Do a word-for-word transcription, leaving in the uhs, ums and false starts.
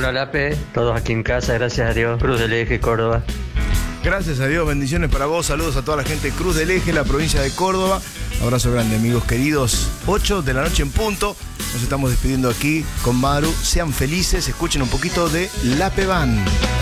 Hola Lape, todos aquí en casa, gracias a Dios. Cruz del Eje, Córdoba. Gracias a Dios, bendiciones para vos, saludos a toda la gente de Cruz del Eje, la provincia de Córdoba. Abrazo grande, amigos queridos. ocho de la noche en punto. Nos estamos despidiendo aquí con Maru. Sean felices, escuchen un poquito de Lape Band.